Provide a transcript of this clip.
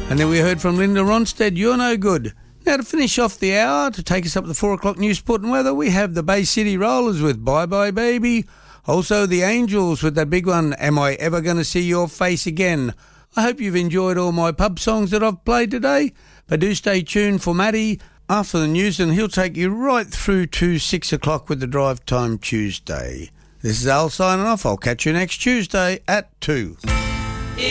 And then we heard from Linda Ronstadt, You're No Good. Now to finish off the hour, to take us up to 4 o'clock news, sport and weather, we have the Bay City Rollers with Bye Bye Baby. Also the Angels with that big one, Am I Ever Gonna See Your Face Again? I hope you've enjoyed all my pub songs that I've played today, but do stay tuned for Matty after the news and he'll take you right through to 6 o'clock with the Drive Time Tuesday. This is Al signing off. I'll catch you next Tuesday at 2.